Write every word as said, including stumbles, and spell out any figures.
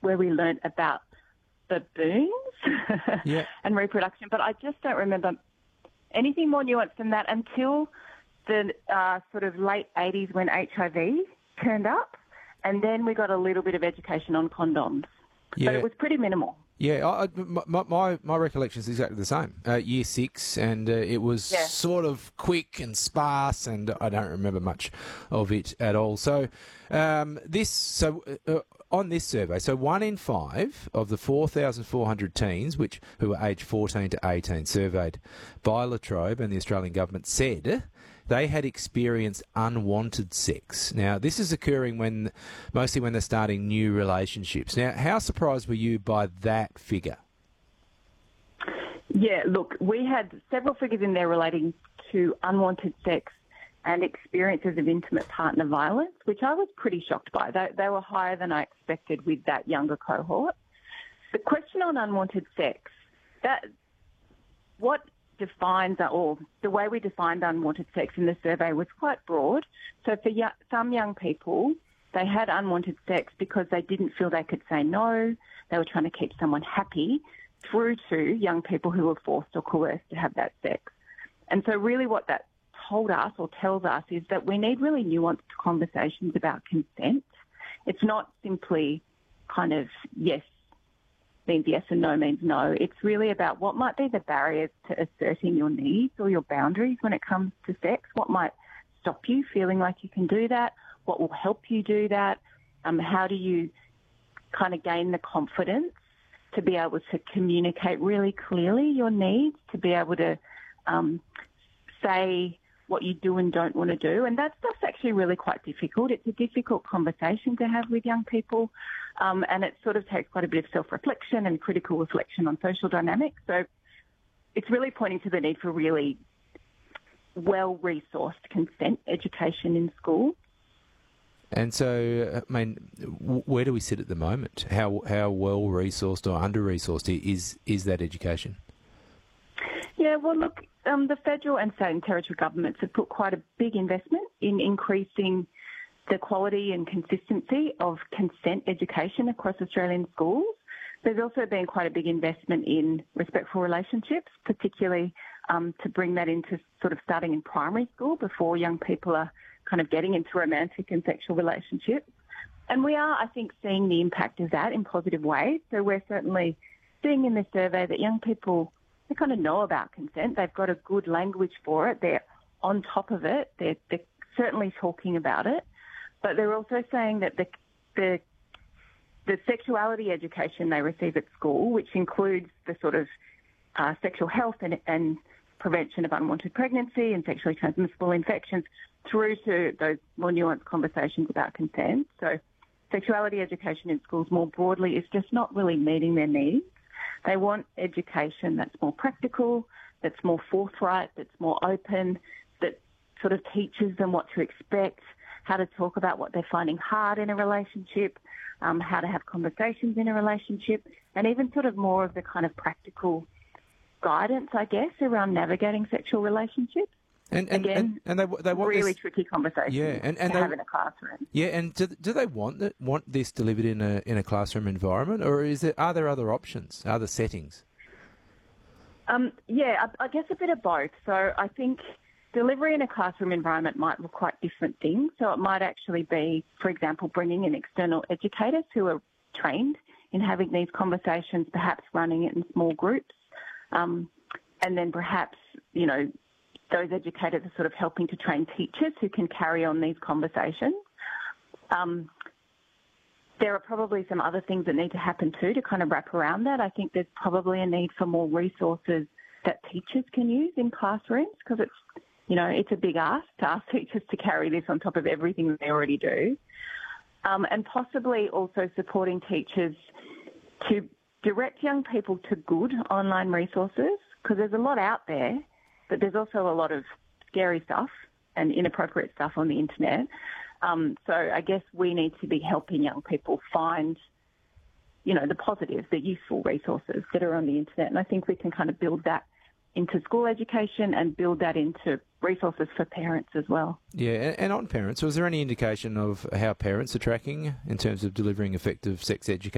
where we learnt about baboons yeah. and reproduction, but I just don't remember anything more nuanced than that until the uh, sort of late eighties when H I V turned up, and then we got a little bit of education on condoms. Yeah. But it was pretty minimal. Yeah, I, my, my my recollection is exactly the same. Uh, year six, and uh, it was Yeah. sort of quick and sparse, and I don't remember much of it at all. So, um, this so uh, on this survey, so one in five of the four thousand four hundred teens, which who were aged fourteen to eighteen, surveyed by La Trobe and the Australian government, said they had experienced unwanted sex. Now, this is occurring when mostly when they're starting new relationships. Now, how surprised were you by that figure? Yeah, look, we had several figures in there relating to unwanted sex and experiences of intimate partner violence, which I was pretty shocked by. They, they were higher than I expected with that younger cohort. The question on unwanted sex, that what defines, or the way we defined unwanted sex in the survey was quite broad. So for y- some young people, they had unwanted sex because they didn't feel they could say no, they were trying to keep someone happy, through to young people who were forced or coerced to have that sex. And so really what that told us or tells us is that we need really nuanced conversations about consent. It's not simply kind of yes means yes and no means no. It's really about what might be the barriers to asserting your needs or your boundaries when it comes to sex. What might stop you feeling like you can do that? What will help you do that? Um, how do you kind of gain the confidence to be able to communicate really clearly your needs, to be able to um, say what you do and don't want to do. And that stuff's actually really quite difficult. It's a difficult conversation to have with young people. Um, and it sort of takes quite a bit of self-reflection and critical reflection on social dynamics. So it's really pointing to the need for really well-resourced consent education in school. And so, I mean, where do we sit at the moment? How how well-resourced or under-resourced is, is that education? Yeah, well, look, um, the federal and state and territory governments have put quite a big investment in increasing the quality and consistency of consent education across Australian schools. There's also been quite a big investment in respectful relationships, particularly um, to bring that into sort of starting in primary school before young people are kind of getting into romantic and sexual relationships. And we are, I think, seeing the impact of that in positive ways. So we're certainly seeing in this survey that young people, they kind of know about consent. They've got a good language for it. They're on top of it. They're, they're certainly talking about it. But they're also saying that the, the the sexuality education they receive at school, which includes the sort of uh, sexual health and, and prevention of unwanted pregnancy and sexually transmissible infections, through to those more nuanced conversations about consent. So sexuality education in schools more broadly is just not really meeting their needs. They want education that's more practical, that's more forthright, that's more open, that sort of teaches them what to expect, how to talk about what they're finding hard in a relationship, um, how to have conversations in a relationship, and even sort of more of the kind of practical guidance, I guess, around navigating sexual relationships. And and, Again, and, and they they want really this, tricky conversations yeah, and, and to they, have in a classroom. Yeah, and do, do they want that want this delivered in a in a classroom environment, or is there are there other options, other settings? Um, yeah, I, I guess a bit of both. So I think delivery in a classroom environment might look quite different things. So it might actually be, for example, bringing in external educators who are trained in having these conversations, perhaps running it in small groups, um, and then perhaps, you know, those educators are sort of helping to train teachers who can carry on these conversations. Um, there are probably some other things that need to happen too to kind of wrap around that. I think there's probably a need for more resources that teachers can use in classrooms, because it's, you know, it's a big ask to ask teachers to carry this on top of everything that they already do. Um, and possibly also supporting teachers to direct young people to good online resources, because there's a lot out there, but there's also a lot of scary stuff and inappropriate stuff on the internet. Um, so I guess we need to be helping young people find, you know, the positives, the useful resources that are on the internet. And I think we can kind of build that into school education and build that into resources for parents as well. Yeah, and on parents, was there any indication of how parents are tracking in terms of delivering effective sex education?